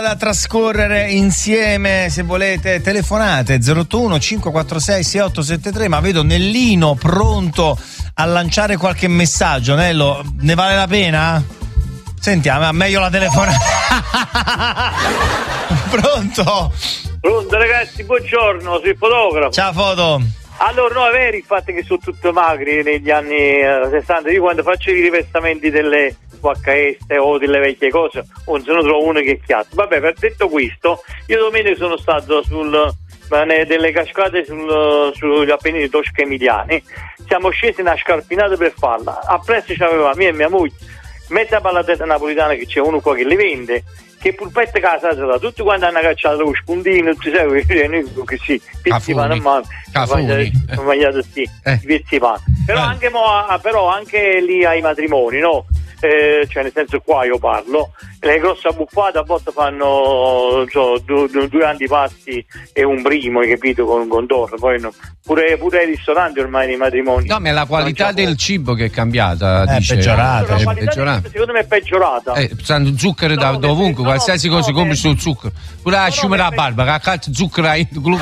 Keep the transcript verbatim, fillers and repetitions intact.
Da trascorrere insieme, se volete telefonate zero otto uno cinque quattro sei sei otto sette tre, ma vedo Nellino pronto a lanciare qualche messaggio. Nello, ne vale la pena? Sentiamo, meglio la telefonata. Pronto? Pronto ragazzi, buongiorno, sono il fotografo. Ciao Foto. Allora, no, è vero il fatto che sono tutti magri negli anni eh, sessanta. Io quando faccio i rivestamenti delle V H S o delle vecchie cose, non se ne trovo uno che chiatta. Vabbè, per detto questo, io domenica sono stato sul delle cascate sul, sugli Appennini Tosca Emiliani. Siamo scesi una scarpinata per farla. Appresso c'aveva mia e mia moglie mezza pallatetta napolitana, che c'è uno qua che le vende, che pulpette casa da tutti quanti hanno cacciato lo spuntino, tutti sai che si pizzivano a mano, ho mangiato sì, eh. pizzivano. Però eh. anche mo, però anche lì ai matrimoni, no? Eh, cioè nel senso, qua io parlo, le grosse abbuffate a volte fanno so, due, due, due antipasti e un primo, hai capito, con, con torre. Poi no, pure, pure ai ristoranti ormai nei matrimoni. No, ma è la qualità del cibo che è cambiata, è dice. peggiorata, è peggiorata. Secondo me è peggiorata. Eh, stanno zucchero da no, dovunque, no, qualsiasi no, cosa no, compri no, sul zucchero. Pure la no, sciuma no, da barba, che a calcio zucchero